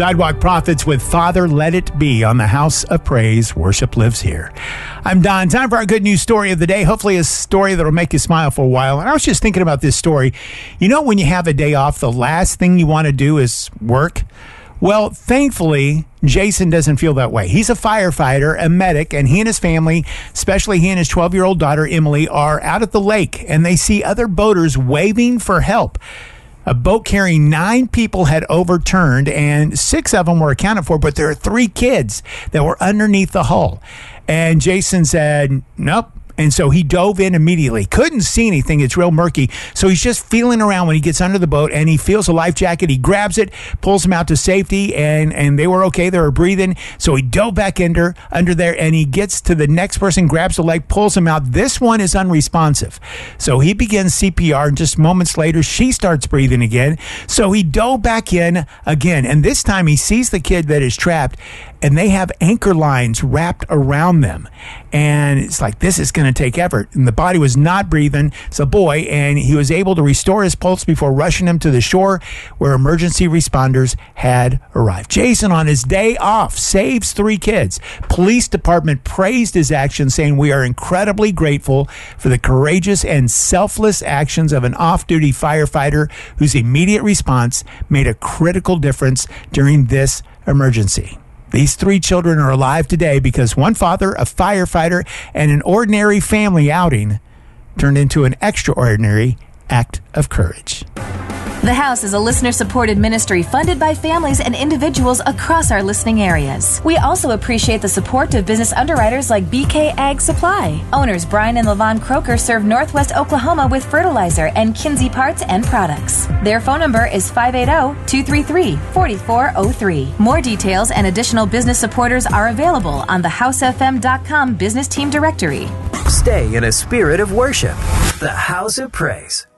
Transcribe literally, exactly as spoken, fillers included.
Sidewalk Prophets with Father Let It Be on the House of Praise. Worship lives here. I'm Don. Time for our good news story of the day. Hopefully a story that'll make you smile for a while. And I was just thinking about this story. You know, when you have a day off, the last thing you want to do is work. Well, thankfully, Jason doesn't feel that way. He's a firefighter, a medic, and he and his family, especially he and his twelve-year-old daughter, Emily, are out at the lake, and they see other boaters waving for help. A boat carrying nine people had overturned, and six of them were accounted for, but there are three kids that were underneath the hull. And Jason said, nope. And so he dove in immediately. Couldn't see anything. It's real murky. So he's just feeling around when he gets under the boat, and he feels a life jacket. He grabs it, pulls them out to safety, and, and they were okay. They were breathing. So he dove back under, under there, and he gets to the next person, grabs the leg, pulls him out. This one is unresponsive. So he begins C P R, and just moments later, she starts breathing again. So he dove back in again, and this time he sees the kid that is trapped, and they have anchor lines wrapped around them. And it's like, this is going to take effort. And the body was not breathing. It's a boy, and he was able to restore his pulse before rushing him to the shore where emergency responders had arrived. Jason, on his day off, saves three kids. Police department praised his actions, saying, we are incredibly grateful for the courageous and selfless actions of an off-duty firefighter whose immediate response made a critical difference during this emergency. These three children are alive today because one father, a firefighter, and an ordinary family outing turned into an extraordinary act of courage. The House is a listener-supported ministry funded by families and individuals across our listening areas. We also appreciate the support of business underwriters like B K Ag Supply. Owners Brian and LaVon Croker serve Northwest Oklahoma with fertilizer and Kinsey parts and products. Their phone number is five eight zero, two three three, four four zero three. More details and additional business supporters are available on the house f m dot com business team directory. Stay in a spirit of worship. The House of Praise.